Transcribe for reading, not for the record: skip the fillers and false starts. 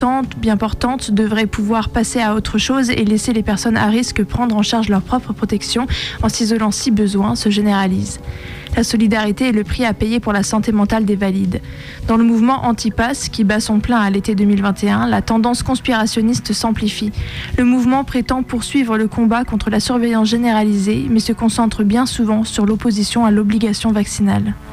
bien portantes devraient pouvoir passer à autre chose et laisser les personnes à risque prendre en charge leur propre protection en s'isolant si besoin se généralise. La solidarité est le prix à payer pour la santé mentale des valides. Dans le mouvement anti-pass, qui bat son plein à l'été 2021, la tendance conspirationniste s'amplifie. Le mouvement prétend poursuivre le combat contre la surveillance généralisée, mais se concentre bien souvent sur l'opposition à l'obligation vaccinale.